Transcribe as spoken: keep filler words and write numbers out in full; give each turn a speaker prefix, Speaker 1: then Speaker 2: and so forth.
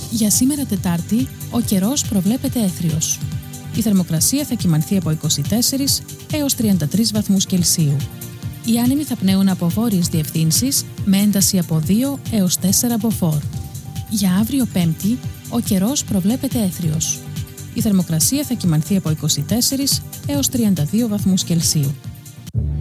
Speaker 1: Για σήμερα Τετάρτη, ο καιρός προβλέπεται έθριος. Η θερμοκρασία θα κυμανθεί από είκοσι τέσσερις έως τριάντα τρεις βαθμούς Κελσίου. Οι άνεμοι θα πνέουν από βόρειες διευθύνσεις με ένταση από δύο έως τέσσερα μποφόρ. Για αύριο Πέμπτη, ο καιρός προβλέπεται έθριος. Η θερμοκρασία θα κυμανθεί από είκοσι τέσσερις έως τριάντα δύο βαθμούς Κελσίου.